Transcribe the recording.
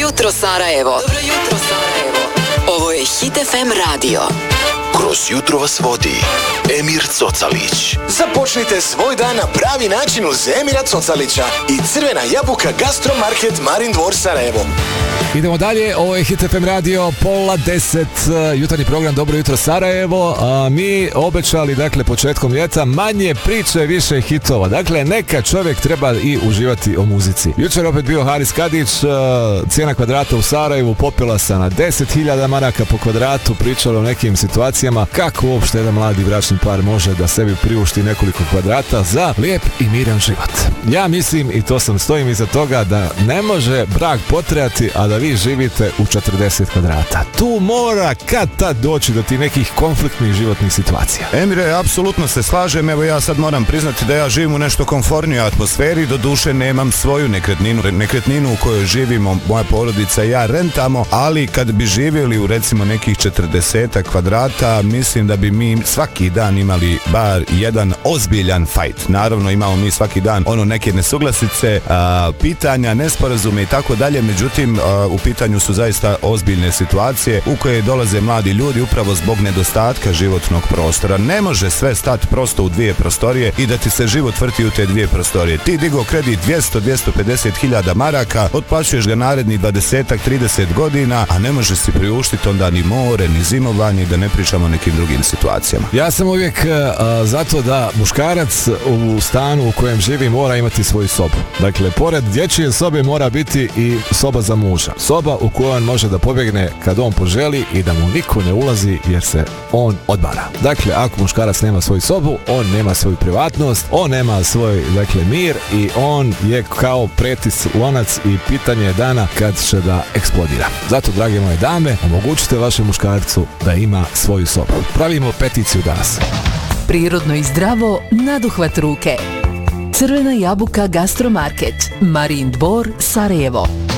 jutro Sarajevo. Dobro jutro Sarajevo. Ovo je Hit FM radio. Kroz jutro vas vodi Emir Cocalić. Započnite svoj dan na pravi način uz Emira Cocalića i Crvena jabuka Gastromarket Marin Dvor Sarajevo. Idemo dalje, ovo je Hit FM radio, 9:30, jutarnji program Dobro jutro Sarajevo. Mi obećali, dakle, početkom ljeta manje priče, više hitova. Dakle, neka čovjek treba i uživati o muzici. Jučer opet bio Haris Kadić, cijena kvadrata u Sarajevu popila se na 10.000 maraka po kvadratu, pričali o nekim situacijama kako uopšte jedan mladi bračni par može da sebi priušti nekoliko kvadrata za lijep i miran život. Ja mislim, i to stojim iza toga, da ne može brak potrajati, a da vi živite u 40 kvadrata. Tu mora kad tad doći do tih nekih konfliktnih životnih situacija. Emire, apsolutno se slažem. Evo, ja sad moram priznati da ja živim u nešto komfornijoj atmosferi, do duše nemam svoju nekretninu u kojoj živimo, moja porodica i ja rentamo, ali kad bi živjeli u recimo nekih 40 kvadrata, mislim da bi mi svaki dan imali bar jedan ozbiljan fajt. Naravno, imamo mi svaki dan neke nesuglasice, pitanja, nesporazume i tako dalje, međutim, u pitanju su zaista ozbiljne situacije u koje dolaze mladi ljudi upravo zbog nedostatka životnog prostora. Ne može sve stati prosto u dvije prostorije i da ti se život vrti u te dvije prostorije. Ti digo kredit 200-250 hiljada maraka, otplaćuješ ga naredni 20-30 godina, a ne možeš si priuštiti onda ni more, ni zimovanje, da ne pričamo o nekim drugim situacijama. Ja sam uvijek zato da muškarac u stanu u kojem živi mora imati svoju sobu. Dakle, pored dječje sobe mora biti i soba za muža. Soba u kojoj on može da pobjegne kad on poželi i da mu niko ne ulazi jer se on odmara. Dakle, ako muškarac nema svoju sobu, on nema svoju privatnost, on nema svoj, dakle, mir i on je kao pretis lonac i pitanje je dana kad će da eksplodira. Zato, drage moje dame, omogućite vašem muškarcu da ima svoju sobu. Pravimo peticiju danas. Prirodno i zdravo, naduhvat ruke. Crvena jabuka Gastromarket, Marin Dvor, Sarajevo.